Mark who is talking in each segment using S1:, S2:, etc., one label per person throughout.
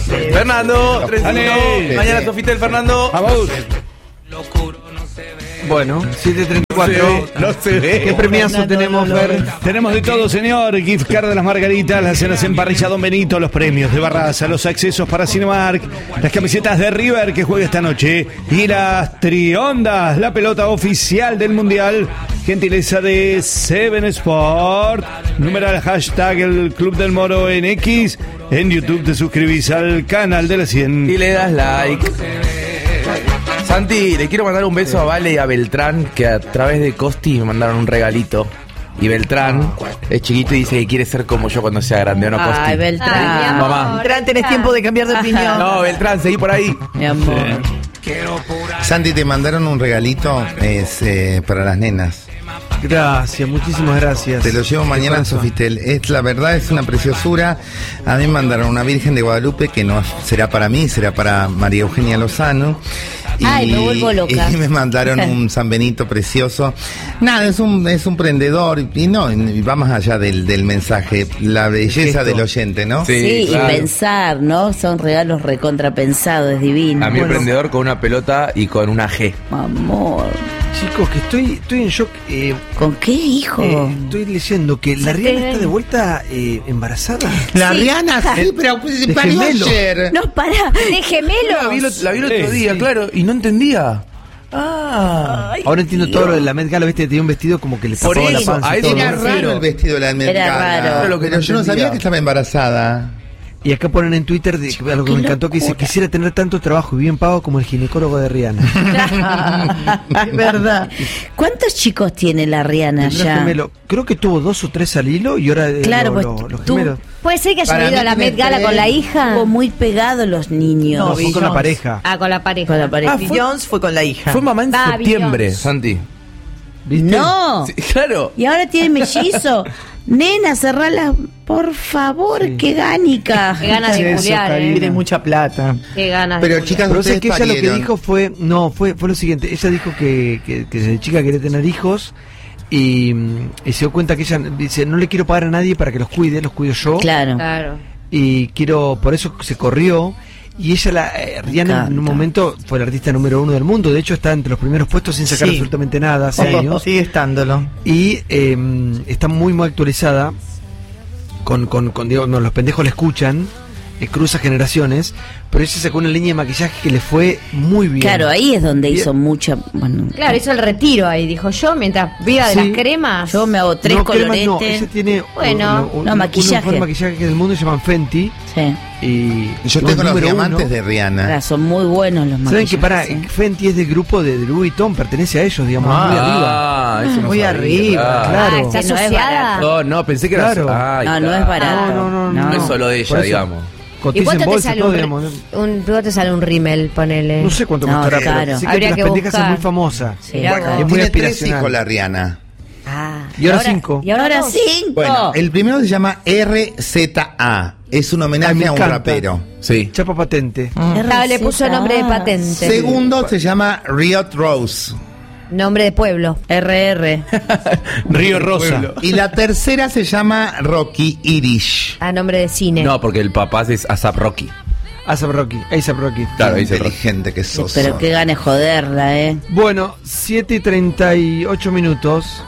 S1: Fernando, 3-1. Mañana Sofita del Fernando.
S2: Vamos.
S3: Bueno, 7:34.
S1: No se ve.
S3: ¿Qué premiazo tenemos, Fer?
S2: Tenemos de todo, señor. Gift card de las Margaritas, las cenas en parrilla Don Benito, los premios de Barraza, los accesos para Cinemark, las camisetas de River que juega esta noche y las triondas, la pelota oficial del Mundial. Gentileza de Seven Sport. Numeral hashtag el Club del Moro en X. En YouTube te suscribís al canal de la 100.
S1: Y le das like. Santi, le quiero mandar un beso a Vale y a Beltrán, que a través de Costi me mandaron un regalito. Y Beltrán es chiquito y dice que quiere ser como yo cuando sea grande, ¿o no, Costi?
S4: Ay, Beltrán.
S1: Mamá.
S4: Beltrán, tenés tiempo de cambiar de opinión.
S1: No, Beltrán, seguí por ahí.
S4: Mi amor.
S5: Santi, te mandaron un regalito para las nenas.
S3: Gracias, muchísimas gracias.
S5: Te lo llevo mañana a Sofitel. La verdad es una preciosura. A mí me mandaron una Virgen de Guadalupe que no será para mí, será para María Eugenia Lozano.
S4: Ay, me vuelvo loca.
S5: Y me mandaron un San Benito precioso. Nada, es un prendedor y va más allá del mensaje, la belleza del oyente, ¿no?
S4: Sí,
S1: claro.
S4: Y pensar, ¿no? Son regalos recontrapensados, es divino.
S1: A mí el prendedor con una pelota y con una G.
S4: Amor.
S3: Chicos, que estoy en shock.
S4: ¿Con qué, hijo?
S3: Estoy leyendo que la Rihanna está de vuelta embarazada.
S5: La Rihanna, sí, pero parió ayer.
S4: No, pará, de gemelos.
S1: La vi el otro día, claro, y no entendía.
S4: Ay,
S3: Ahora entiendo todo lo de la Met Gala, viste, tenía un vestido como que le
S1: Por
S3: tapaba la
S1: eso,
S3: panza
S1: a
S3: y
S1: eso
S3: todo.
S5: Era
S1: me
S5: raro
S1: refiero.
S5: el vestido de la Met
S4: Era
S5: Gala.
S4: raro.
S5: Pero yo no sabía que estaba embarazada.
S3: Y acá ponen en Twitter algo que me encantó, que dice: quisiera tener tanto trabajo y bien pago como el ginecólogo de Rihanna.
S4: es verdad. ¿Cuántos chicos tiene la Rihanna
S3: Tendrá
S4: ya?
S3: gemelo. Creo que tuvo 2 o 3 al hilo y ahora
S4: Claro, pues
S3: los
S4: tú-
S3: gemelos.
S6: Puede ser que haya
S5: Para
S6: ido
S5: mí
S6: a la
S5: tiene
S6: Met Gala
S5: tres.
S6: con la hija.
S4: Estuvo muy pegados los niños.
S3: No, fue con la pareja.
S6: Ah, con la pareja.
S4: Con la pareja.
S7: Jones fue con la hija.
S1: Fue mamá en
S6: Va,
S1: septiembre,
S6: Beyoncé.
S1: Santi.
S3: ¿Viste?
S4: No.
S1: Sí, claro.
S4: Y ahora tiene mellizo. Nena, cerrala, por favor,
S3: Sí.
S4: qué gánica.
S6: Qué ganas de
S3: Eso,
S6: culiar,
S3: Karina.
S7: Tiene mucha plata.
S6: Qué ganas
S5: Pero
S6: de
S5: chicas,
S3: Pero sé
S5: ustedes
S3: que ella lo que
S5: parieron.
S3: dijo fue lo siguiente. Ella dijo que desde chica quería tener hijos y se dio cuenta que ella dice: no le quiero pagar a nadie para que los cuido yo.
S4: Claro.
S6: Claro.
S3: Y por eso se corrió. Y ella, Rihanna, en un
S4: encanta.
S3: momento fue la artista número 1 del mundo. De hecho, está entre los primeros puestos sin sacar
S7: Sí.
S3: absolutamente nada hace años.
S7: Sigue estándolo.
S3: Y está muy actualizada. Digamos, los pendejos la escuchan, cruza generaciones. Pero ella sacó una línea de maquillaje que le fue muy bien.
S4: Claro, ahí es donde
S3: Bien.
S4: hizo mucha. Bueno,
S6: Claro, hizo el retiro ahí, dijo yo, mientras viva de
S3: Sí.
S6: las cremas.
S4: yo me hago 3
S3: No, cremas
S4: coloretes.
S3: no, ella tiene
S6: Bueno,
S4: no, maquillaje.
S3: un mejor maquillaje que del mundo, se llaman Fenty.
S4: Sí.
S3: Y
S5: Yo
S3: no,
S5: tengo los
S3: número
S5: diamantes
S3: 1.
S5: de Rihanna.
S4: Ahora, son muy buenos los
S3: ¿Saben
S4: maquillajes.
S3: que para
S4: ¿eh?
S3: Fenty es del grupo de Louis Vuitton? Pertenece a ellos, digamos, muy arriba.
S1: Eso no
S7: Muy
S1: sabía.
S7: arriba.
S3: Claro.
S6: Ah, está
S4: Que no es
S6: asociada.
S4: barato.
S1: No, pensé que era.
S3: Claro.
S1: Ay,
S4: No, no es barato.
S3: No,
S1: No es solo de
S3: Por
S1: ella,
S3: eso,
S1: digamos.
S6: ¿Y
S3: Cotiza en
S6: cuánto te
S3: bolsa,
S6: sale
S3: todo,
S6: un,
S3: digamos.
S6: cuánto te sale un rímel, ponele?
S3: No sé cuánto
S4: No,
S3: costará,
S4: caro.
S3: pero sé que
S6: Habría
S3: las
S6: que
S3: pendejas
S6: buscar.
S3: es muy famosa.
S4: Sí.
S6: Mirá
S4: Bueno,
S6: vos.
S3: es muy
S5: Tiene 3
S3: aspiracional.
S5: hijos la Rihanna.
S4: Ah,
S3: Y ahora 5.
S4: Y ahora
S6: dos.
S4: 5.
S5: Bueno, el primero se llama RZA. Es un
S3: Ay,
S5: homenaje
S3: me
S5: a un
S3: encanta.
S5: rapero.
S1: Sí.
S3: Chapa patente.
S6: Ah, le puso nombre de patente.
S5: Segundo se llama Riot Rose.
S6: Nombre de pueblo.
S4: RR.
S2: Río Rosa.
S5: Y la tercera se llama Rocky Irish.
S6: A nombre de cine.
S1: No, porque el papá es ASAP Rocky.
S3: A$AP Rocky.
S1: Claro, ahí se
S5: Inteligente que sos.
S4: Pero qué ganes joderla,
S3: Bueno, 7:38 minutos.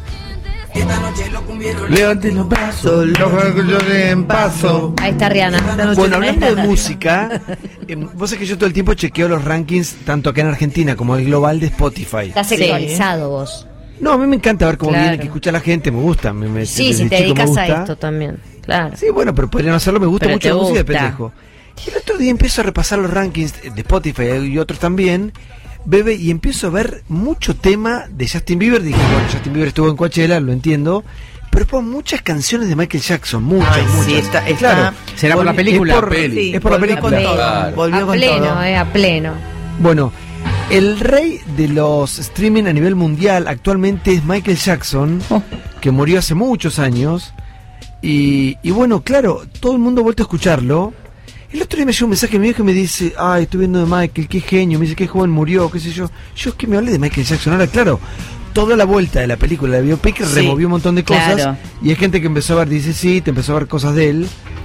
S1: Levanten los brazos.
S5: en paso.
S6: Ahí está Rihanna.
S3: Bueno, hablando de música, vos sabés que yo todo el tiempo chequeo los rankings, tanto acá en Argentina como el global de Spotify.
S6: Estás sexualizado vos.
S3: No, a mí me encanta ver cómo
S6: Claro.
S3: viene, que escucha la gente, me gusta.
S6: Sí,
S3: desde
S6: si te
S3: chico me
S6: dedicas a
S3: gusta.
S6: esto también. Claro.
S3: Sí, bueno, pero podrían hacerlo, me gusta
S4: Pero
S3: mucho
S4: te
S3: la música de
S4: gusta.
S3: pendejo. Y el otro día empiezo a repasar los rankings de Spotify y otros también, bebé, y empiezo a ver mucho tema de Justin Bieber. Dije, bueno, Justin Bieber estuvo en Coachella, lo entiendo. Pero por muchas canciones de Michael Jackson, muchas,
S7: Ay,
S3: muchas.
S7: sí, está-
S3: claro.
S2: ¿Será por la película?
S3: Es por,
S1: Peli.
S3: es por la
S7: volvió
S3: película.
S7: con todo.
S1: Claro.
S7: Volvió
S6: A
S7: con
S6: pleno,
S7: todo.
S6: a pleno.
S3: Bueno, el rey de los streaming a nivel mundial actualmente es Michael Jackson, que murió hace muchos años. Y bueno, claro, todo el mundo ha vuelto a escucharlo. El otro día me llegó un mensaje mío que me dice: ay, estoy viendo de Michael, qué genio, me dice qué joven murió, qué sé yo. Yo es que me hablé de Michael Jackson. Ahora, claro, toda la vuelta de la película de biopic removió un montón de cosas.
S4: claro.
S3: Y hay gente que empezó a ver, dice, sí, te empezó a ver cosas de él.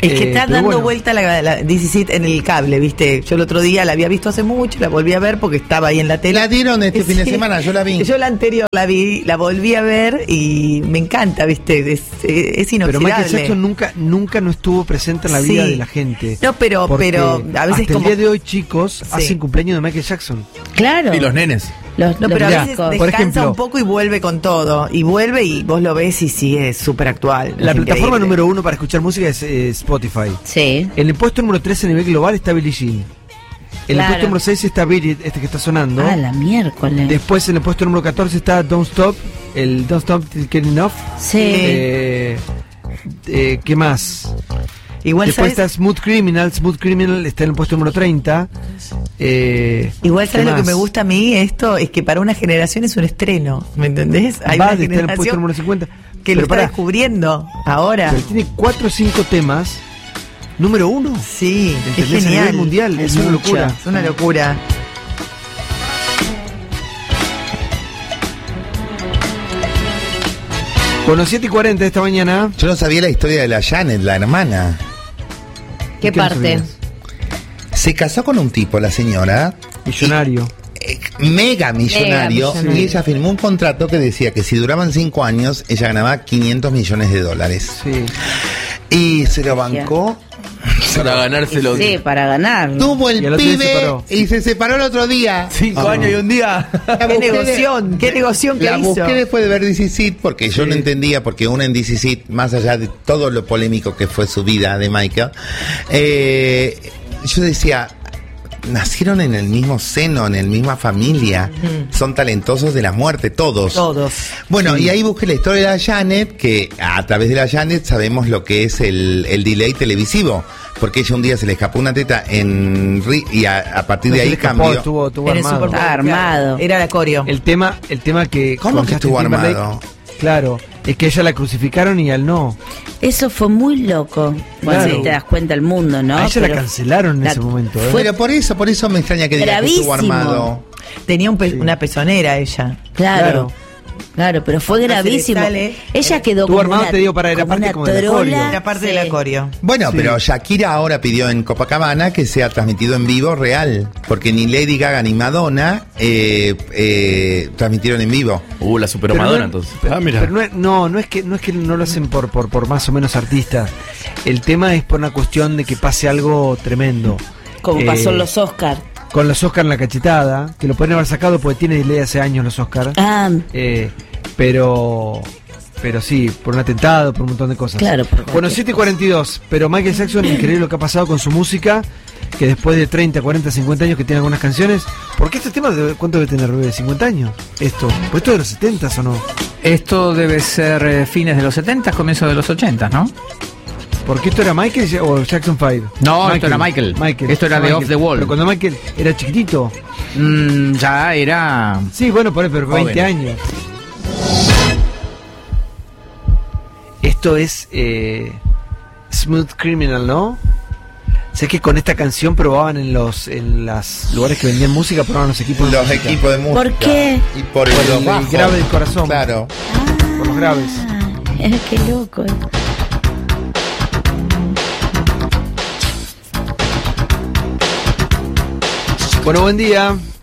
S7: Es que está
S3: pero
S7: dando
S3: bueno.
S7: vuelta la This Is It en el cable, ¿viste? Yo el otro día la había visto hace mucho, la volví a ver porque estaba ahí en la tele.
S5: La dieron este fin de
S7: Sí.
S5: semana, yo la vi.
S7: Yo la anterior la vi, la volví a ver y me encanta, ¿viste? Es
S3: Pero
S7: inoxidable.
S3: Michael Jackson nunca no estuvo presente en la vida
S7: Sí.
S3: de la gente.
S7: No, pero
S3: Porque
S7: a veces
S3: hasta
S7: como...
S3: el día de hoy, chicos,
S7: Sí.
S3: hacen cumpleaños de Michael Jackson.
S6: Claro.
S1: Y los nenes.
S6: Los,
S7: No,
S6: los
S7: pero a veces
S6: discos.
S3: Por
S7: descansa
S3: ejemplo-
S7: un poco y vuelve con todo. Y vuelve y vos lo ves y sigue súper actual.
S3: La
S7: Es
S3: plataforma
S7: increíble.
S3: número 1 para escuchar música es Spotify.
S6: Sí.
S3: En el puesto número 3 a nivel global está Billie Jean. En el
S6: Claro.
S3: puesto número 6 está Beat It, este que está sonando.
S6: Ah, la miércoles.
S3: Después en el puesto número 14 está Don't Stop, el Don't Stop Till Getting Enough.
S6: Sí.
S3: ¿Qué más?
S7: Igual
S3: Después
S7: sabes,
S3: está Smooth Criminal está en el puesto número 30.
S7: igual
S3: ¿qué
S7: sabes lo que
S3: más?
S7: me gusta a mí esto es que para una generación es un estreno, ¿me entendés? Hay
S3: Bad
S7: una
S3: está en el puesto
S7: generación
S3: número 50.
S7: que lo
S3: Pero
S7: está
S3: pará,
S7: descubriendo ahora.
S3: pero tiene 4 o 5 temas. Número 1.
S7: Sí, es
S3: ¿Entendés? A
S7: genial.
S3: nivel mundial, es una
S6: mucho.
S3: locura.
S7: Es una locura.
S3: Bueno, 7:40 esta mañana.
S5: Yo no sabía la historia de la Janet, la hermana.
S6: ¿Qué
S3: ¿Qué no
S6: parte?
S3: sabías?
S5: Se casó con un tipo, la señora,
S3: Millonario.
S5: mega millonario,
S6: Mega millonario.
S5: y ella firmó un contrato que decía que si duraban 5 años, ella ganaba $500 millones.
S3: Sí.
S5: Y se lo bancó.
S1: Para ganárselo.
S6: Sí, para ganar.
S5: Tuvo
S3: Y
S5: el
S3: al otro día se
S5: pibe
S3: separó.
S5: y se separó el otro día.
S1: 5 años y un día.
S7: Qué negoción, qué negoción que
S5: La
S7: hizo.
S5: busqué después de ver This Is It porque yo no entendía, porque una en This Is It, más allá de todo lo polémico que fue su vida de Michael, yo decía, nacieron en el mismo seno, en la misma familia, son talentosos de la muerte, todos.
S7: Todos.
S5: Bueno, y ahí busqué la historia de la Janet, que a través de la Janet sabemos lo que es el delay televisivo, porque ella un día se le escapó una teta y a partir
S3: No
S5: de
S3: se
S5: ahí
S3: le escapó,
S5: cambió.
S3: estuvo
S7: En el
S3: armado.
S7: Super Bowl,
S6: Está armado.
S7: Era la coreo.
S3: El tema que...
S5: ¿Cómo
S3: con
S5: que
S3: Justin
S5: estuvo
S3: Timberlake,
S5: armado?
S3: Claro, es que a ella la crucificaron y a él no.
S6: Eso fue muy loco. Bueno,
S3: Claro.
S6: si te das cuenta el mundo, ¿no?
S3: A ella la
S6: Pero
S3: cancelaron en
S6: la-
S3: ese momento. ¿eh?
S5: Pero por eso me extraña que diga que estuvo
S6: Gravísimo.
S5: armado.
S7: Tenía una pezonera ella.
S6: Claro. Claro, pero fue
S7: Se le
S6: gravísimo.
S7: sale.
S6: Ella quedó
S3: Estuvo
S6: como
S3: armado,
S6: una,
S3: te digo, era
S6: como
S3: parte
S6: una
S3: como de la
S6: trola.
S3: coreo.
S7: Era parte de
S6: Sí.
S7: la coreo.
S5: Bueno,
S3: Sí.
S5: pero Shakira ahora pidió en Copacabana que sea transmitido en vivo real, porque ni Lady Gaga ni Madonna transmitieron en vivo.
S1: La super
S3: Pero
S1: Madonna,
S3: no-
S1: entonces.
S2: Ah, mira.
S3: Pero no es que no lo hacen por más o menos artista. El tema es por una cuestión de que pase algo tremendo.
S6: Como pasó en los Oscars.
S3: Con los Oscar en la cachetada, que lo pueden haber sacado porque tiene delay hace años los Oscar.
S6: Ah,
S3: Pero sí, por un atentado, por un montón de cosas.
S6: Claro, por
S3: Bueno,
S6: cualquier
S3: 7:42, pero Michael Jackson, increíble lo que ha pasado con su música, que después de 30, 40, 50 años que tiene algunas canciones, porque este tema, ¿cuánto debe tener, bebé? ¿50 años? Esto, pues esto de los 70 o no,
S8: Esto debe ser fines de los 70, comienzos de los 80, ¿no?
S3: porque esto era Michael o Jackson 5.
S8: No, esto era Michael. Esto era de Off the Wall.
S3: Pero cuando Michael era chiquitito,
S8: Ya era...
S3: sí, bueno, pero 20
S8: Joven.
S3: años. Esto es Smooth Criminal, ¿no? Sé que con esta canción probaban en los lugares que vendían música, probaban los equipos de
S5: Los
S3: música.
S5: equipos de música.
S6: ¿Por qué?
S5: Y por
S3: Por
S5: los
S3: el
S5: bajos.
S3: grave del corazón.
S5: Claro.
S3: Por los graves.
S6: qué loco.
S3: Bueno, buen día.